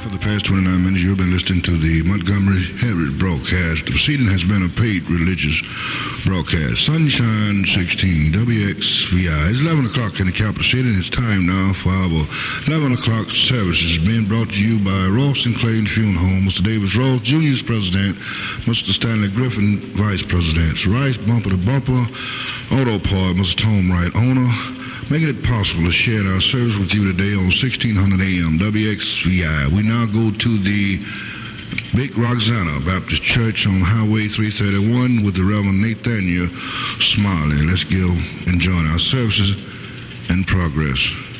For the past 29 minutes, you've been listening to the Montgomery Herald broadcast. The proceeding has been a paid religious broadcast. Sunshine 16, WXVI. It's 11 o'clock in the capital city, and it's time now for our 11 o'clock services being brought to you by Ross and Clayton Funeral Home. Mr. Davis Ross, Jr. is president. Mr. Stanley Griffin, vice president. Rice Bumper to Bumper, Auto Part, Mr. Tom Wright, owner. Making it possible to share our service with you today on 1600 AM WXVI. We now go to the Big Roxana Baptist Church on Highway 331 with the Reverend Nathaniel Smiley. Let's go and join our services in progress.